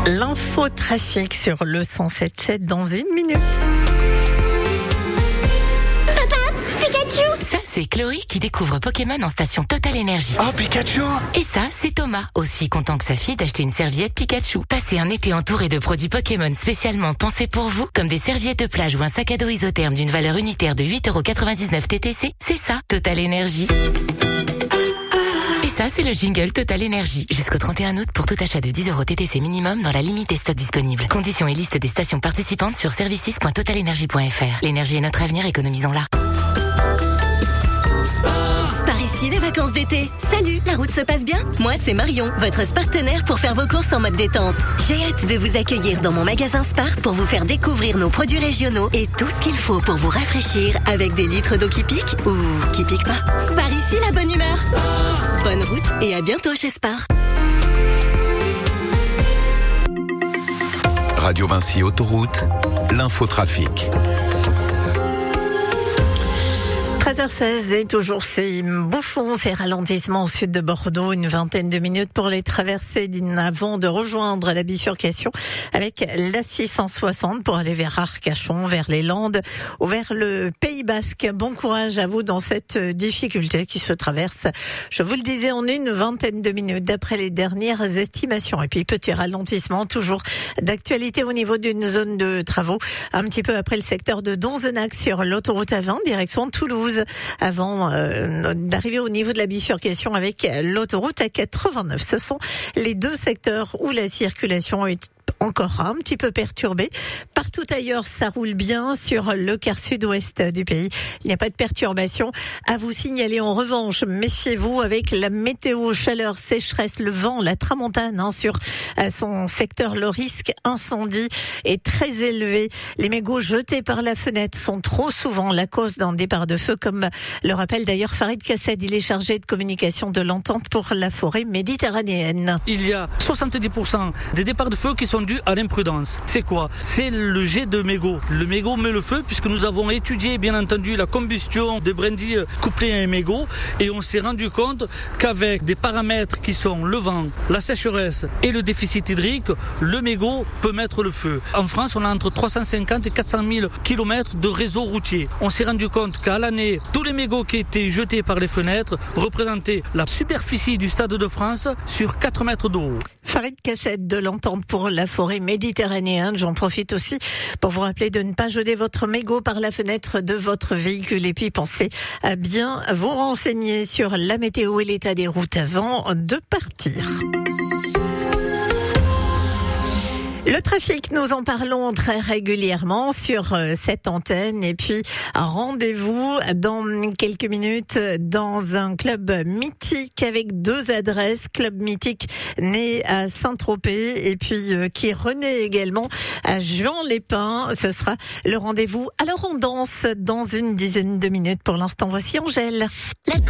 L'infotrafic sur le 107.7 dans une minute. Ça, c'est Chloé qui découvre Pokémon en station Total Energy. Oh, Pikachu! Et ça, c'est Thomas, aussi content que sa fille d'acheter une serviette Pikachu. Passez un été entouré de produits Pokémon spécialement pensés pour vous, comme des serviettes de plage ou un sac à dos isotherme d'une valeur unitaire de 8,99€ TTC. C'est ça, Total Energy. Et ça, c'est le jingle Total Energy. Jusqu'au 31 août pour tout achat de 10€ TTC minimum dans la limite des stocks disponibles. Conditions et liste des stations participantes sur services.totalenergy.fr. L'énergie est notre avenir, économisons-la. Par ici, les vacances d'été. Salut, la route se passe bien? Moi, c'est Marion, votre partenaire pour faire vos courses en mode détente. J'ai hâte de vous accueillir dans mon magasin Spar pour vous faire découvrir nos produits régionaux et tout ce qu'il faut pour vous rafraîchir avec des litres d'eau qui piquent ou qui piquent pas. Spar ici, la bonne humeur. Spar. Bonne route et à bientôt chez Spar. Radio Vinci Autoroute, l'infotrafic. 13h16 et toujours ces bouchons, ces ralentissements au sud de Bordeaux, une vingtaine de minutes pour les traverser avant de rejoindre la bifurcation avec la 660 pour aller vers Arcachon, vers les Landes ou vers le Pays Basque. Bon courage à vous dans cette difficulté qui se traverse, je vous le disais, en une vingtaine de minutes d'après les dernières estimations. Et puis petit ralentissement toujours d'actualité au niveau d'une zone de travaux, un petit peu après le secteur de Donzenac sur l'autoroute A20 direction Toulouse. Avant d'arriver au niveau de la bifurcation avec l'autoroute A89. Ce sont les deux secteurs où la circulation est encore un petit peu perturbée. Partout ailleurs, ça roule bien sur le quart sud-ouest du pays. Il n'y a pas de perturbation à vous signaler. En revanche, méfiez-vous avec la météo, chaleur, sécheresse, le vent, la tramontane sur son secteur. Le risque incendie est très élevé. Les mégots jetés par la fenêtre sont trop souvent la cause d'un départ de feu, comme le rappelle d'ailleurs Farid Kassed. Il est chargé de communication de l'entente pour la forêt méditerranéenne. Il y a 70% des départs de feu qui sont dus à l'imprudence. C'est quoi? C'est le jet de mégots. Le mégot met le feu puisque nous avons étudié bien entendu la combustion des brindilles couplées à un mégot et on s'est rendu compte qu'avec des paramètres qui sont le vent, la sécheresse et le déficit hydrique, le mégot peut mettre le feu. En France, on a entre 350 et 400 000 kilomètres de réseau routier. On s'est rendu compte qu'à l'année, tous les mégots qui étaient jetés par les fenêtres représentaient la superficie du Stade de France sur 4 mètres d'eau. Farid Kassed de l'entente pour la forêt méditerranéenne. J'en profite aussi pour vous rappeler de ne pas jeter votre mégot par la fenêtre de votre véhicule et puis pensez à bien vous renseigner sur la météo et l'état des routes avant de partir. Le trafic, nous en parlons très régulièrement sur cette antenne et puis rendez-vous dans quelques minutes dans un club mythique avec deux adresses. Club mythique né à Saint-Tropez et puis qui renaît également à Juan-les-Pins. Ce sera le rendez-vous. Alors on danse dans une dizaine de minutes. Pour l'instant, voici Angèle.